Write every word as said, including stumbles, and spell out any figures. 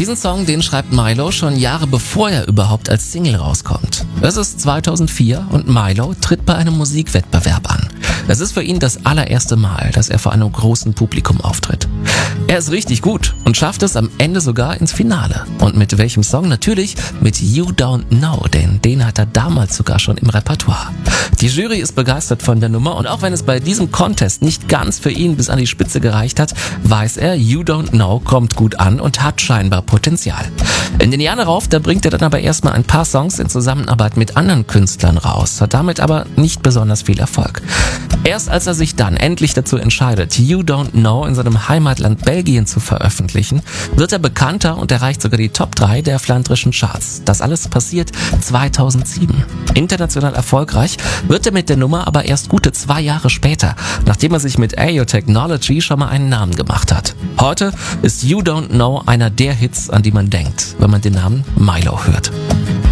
Diesen Song, den schreibt Milo schon Jahre bevor er überhaupt als Single rauskommt. Es ist zweitausendvier und Milo tritt bei einem Musikwettbewerb an. Es ist für ihn das allererste Mal, dass er vor einem großen Publikum auftritt. Er ist richtig gut und schafft es am Ende sogar ins Finale. Und mit welchem Song? Natürlich mit You Don't Know, denn den hat er damals sogar schon im Repertoire. Die Jury ist begeistert von der Nummer und auch wenn es bei diesem Contest nicht ganz für ihn bis an die Spitze gereicht hat, weiß er, You Don't Know kommt gut an und hat scheinbar Potenzial. In den Jahren darauf, da bringt er dann aber erstmal ein paar Songs in Zusammenarbeit mit anderen Künstlern raus, hat damit aber nicht besonders viel Erfolg. Erst als er sich dann endlich dazu entscheidet, You Don't Know in seinem Heimatland Belgien zu veröffentlichen, wird er bekannter und erreicht sogar die Top drei der flandrischen Charts. Das alles passiert zweitausendsieben. International erfolgreich wird er mit der Nummer aber erst gute zwei Jahre später, nachdem er sich mit Ayo Technology schon mal einen Namen gemacht hat. Heute ist You Don't Know einer der Hits, an die man denkt, wenn man den Namen Milo hört.